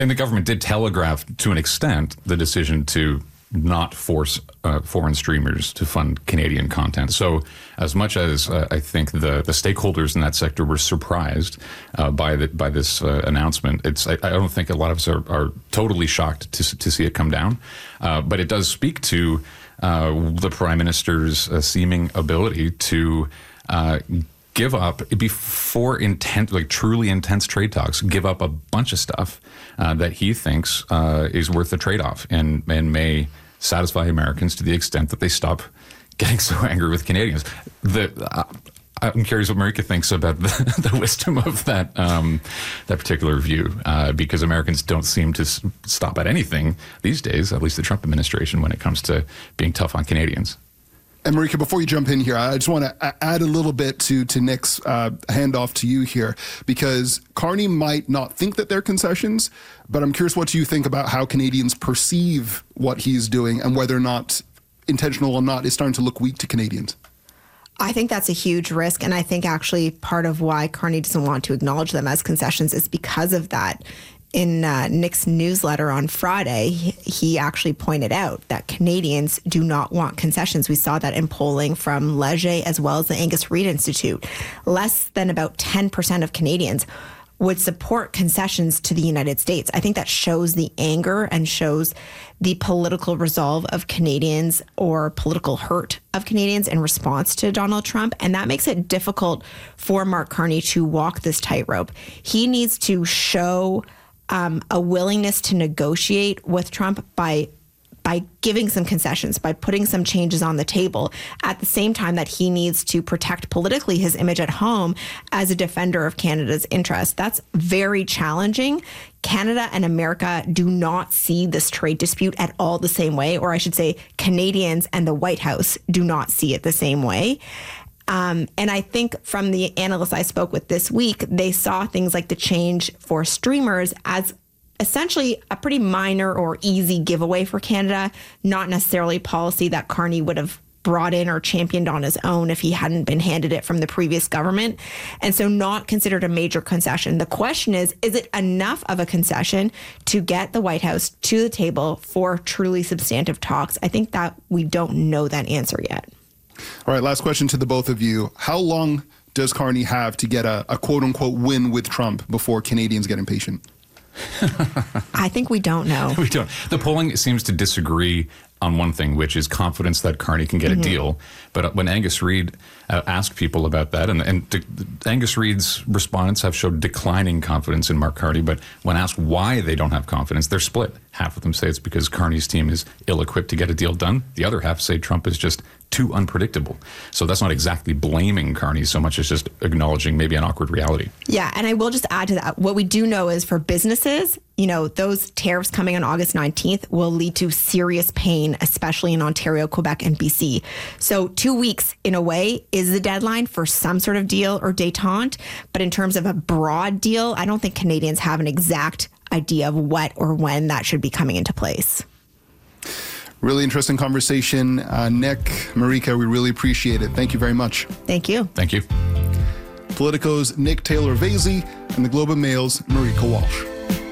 And the government did telegraph, to an extent, the decision to not force foreign streamers to fund Canadian content. So as much as I think the stakeholders in that sector were surprised by this announcement, I don't think a lot of us are totally shocked to see it come down. But it does speak to the Prime Minister's seeming ability to give up, before truly intense trade talks, give up a bunch of stuff that he thinks is worth the trade-off and may satisfy Americans to the extent that they stop getting so angry with Canadians. I'm curious what Marika thinks about the wisdom of that particular view, because Americans don't seem to stop at anything these days, at least the Trump administration, when it comes to being tough on Canadians. And Marika, before you jump in here, I just want to add a little bit to Nick's handoff to you here, because Carney might not think that they're concessions, but I'm curious what you think about how Canadians perceive what he's doing and whether or not, intentional or not, is starting to look weak to Canadians. I think that's a huge risk, and I think actually part of why Carney doesn't want to acknowledge them as concessions is because of that. In Nick's newsletter on Friday, he actually pointed out that Canadians do not want concessions. We saw that in polling from Leger as well as the Angus Reid Institute. Less than about 10% of Canadians would support concessions to the United States. I think that shows the anger and shows the political resolve of Canadians, or political hurt of Canadians, in response to Donald Trump. And that makes it difficult for Mark Carney to walk this tightrope. He needs to show a willingness to negotiate with Trump by giving some concessions, by putting some changes on the table, at the same time that he needs to protect politically his image at home as a defender of Canada's interests. That's very challenging. Canada and America do not see this trade dispute at all the same way, or I should say Canadians and the White House do not see it the same way. And I think from the analysts I spoke with this week, they saw things like the change for streamers as essentially a pretty minor or easy giveaway for Canada, not necessarily policy that Carney would have brought in or championed on his own if he hadn't been handed it from the previous government. And so not considered a major concession. The question is it enough of a concession to get the White House to the table for truly substantive talks? I think that we don't know that answer yet. All right, last question to the both of you. How long does Carney have to get a quote-unquote win with Trump before Canadians get impatient? I think we don't know. We don't. The polling seems to disagree on one thing, which is confidence that Carney can get a deal. But when Angus Reid asked people about that, and Angus Reid's respondents have showed declining confidence in Mark Carney, but when asked why they don't have confidence, they're split. Half of them say it's because Carney's team is ill-equipped to get a deal done. The other half say Trump is just too unpredictable. So that's not exactly blaming Carney so much as just acknowledging maybe an awkward reality. Yeah, and I will just add to that, what we do know is for businesses, those tariffs coming on August 19th will lead to serious pain, especially in Ontario, Quebec, and BC. So 2 weeks, in a way, is the deadline for some sort of deal or détente. But in terms of a broad deal, I don't think Canadians have an exact idea of what or when that should be coming into place. Really interesting conversation. Nick, Marika, we really appreciate it. Thank you very much. Thank you. Thank you. Politico's Nick Taylor-Vasey and the Globe and Mail's Marika Walsh.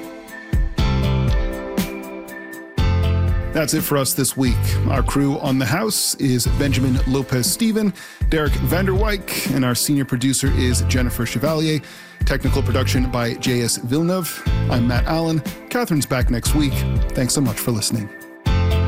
That's it for us this week. Our crew on the house is Benjamin Lopez-Steven, Derek Vanderwyk, and our senior producer is Jennifer Chevalier. Technical production by J.S. Villeneuve. I'm Matt Allen. Catherine's back next week. Thanks so much for listening.